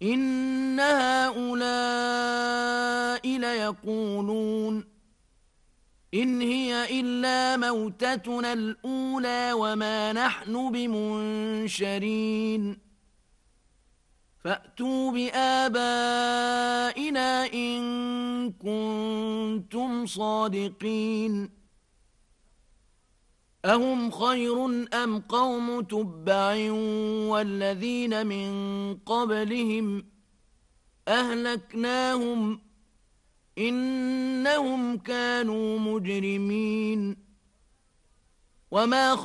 إن هؤلاء ليقولون إن هي إلا موتتنا الأولى وما نحن بمنشرين فأتوا بآبائنا إن كنتم صادقين أهم خير أم قوم تبع والذين من قبلهم أهلكناهم إنهم كانوا مجرمين وما